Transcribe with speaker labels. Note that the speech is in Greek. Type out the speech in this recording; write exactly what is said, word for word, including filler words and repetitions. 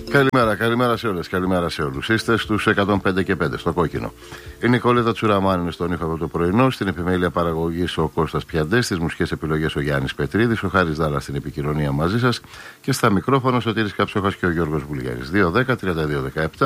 Speaker 1: Καλημέρα, καλημέρα σε όλες, καλημέρα σε όλους. Είστε στους εκατόν πέντε και πέντε στο κόκκινο. Η Νικολέτα Τσουραμάνη είναι στον ήχο από το πρωινό, στην επιμέλεια παραγωγής ο Κώστας Πιαντές, στις μουσικές επιλογές ο Γιάννης Πετρίδης, ο Χάρης Δάλας στην επικοινωνία μαζί σας και στα μικρόφωνα ο Σωτήρης Καψόχας και ο Γιώργος Βουλγαρής. δύο δέκα τριάντα δύο δεκαεπτά